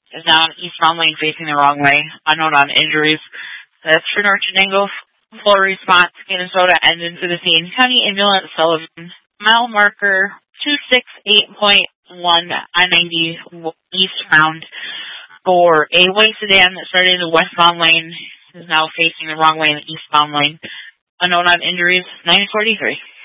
is now in eastbound lane facing the wrong way. Unknown on injuries. That's for North Chenango. Full response, Minnesota, and into the scene. County Ambulance Sullivan. Mile marker 268.1 I-90 eastbound for a white sedan that started in the westbound lane is now facing the wrong way in the eastbound lane. Unknown on injuries, 943.